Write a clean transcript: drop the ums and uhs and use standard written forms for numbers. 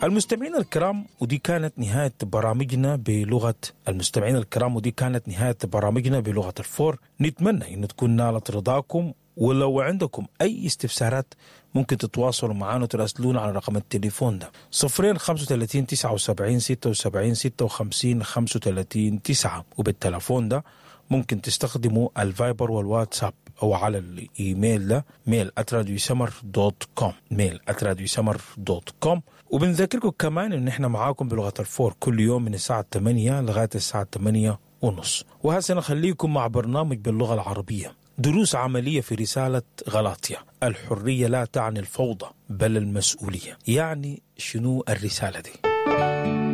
المستمعين الكرام، ودي كانت نهاية برامجنا بلغة الفور. نتمنى أن تكون نالت رضاكم، ولو عندكم أي استفسارات ممكن تتواصلوا معنا وتراسلونا على رقم التليفون ده 035 79 76 56 35 9، وبالتليفون ده ممكن تستخدموا الفايبر والواتساب أو على الإيميل ده mail@radioسمر.com. وبنذكركم كمان إن إحنا معاكم بلغة الفور كل يوم من الساعة 8 لغاية الساعة 8:30. وهسه نخليكم مع برنامج باللغة العربية، دروس عملية في رسالة غلاطيا. الحرية لا تعني الفوضى بل المسؤولية. يعني شنو الرسالة دي؟